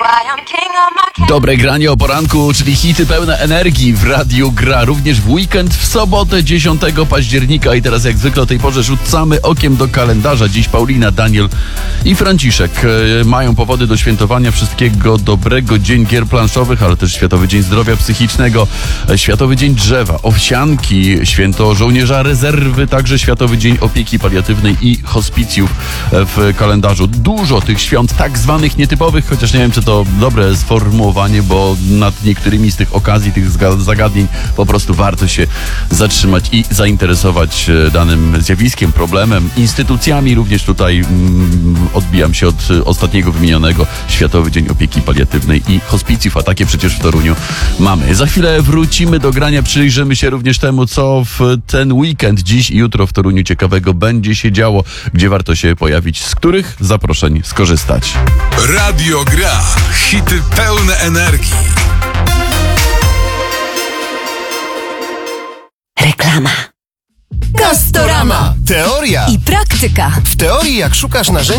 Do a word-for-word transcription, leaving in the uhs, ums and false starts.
Dobre granie o poranku, czyli hity pełne energii w Radiu Gra. Również w weekend w sobotę dziesiątego października. I teraz jak zwykle o tej porze rzucamy okiem do kalendarza. Dziś Paulina, Daniel i Franciszek e, mają powody do świętowania. Wszystkiego dobrego. Dzień gier planszowych, ale też Światowy Dzień Zdrowia Psychicznego, e, Światowy Dzień Drzewa, Owsianki, Święto Żołnierza Rezerwy, także Światowy Dzień Opieki Paliatywnej i Hospicjów e, w kalendarzu. Dużo tych świąt tak zwanych nietypowych, chociaż nie wiem, czy to dobre sformułowanie, bo nad niektórymi z tych okazji, tych zagadnień po prostu warto się zatrzymać i zainteresować danym zjawiskiem, problemem, instytucjami. Również tutaj mm, odbijam się od ostatniego wymienionego, Światowy Dzień Opieki Paliatywnej i Hospicjów, a takie przecież w Toruniu mamy. Za chwilę wrócimy do grania, przyjrzymy się również temu, co w ten weekend, dziś i jutro w Toruniu ciekawego będzie się działo, gdzie warto się pojawić, z których zaproszeń skorzystać. Radio Gra. Hity pełne energii. Reklama. Castorama. Teoria I praktyka. W teorii, jak szukasz narzędzi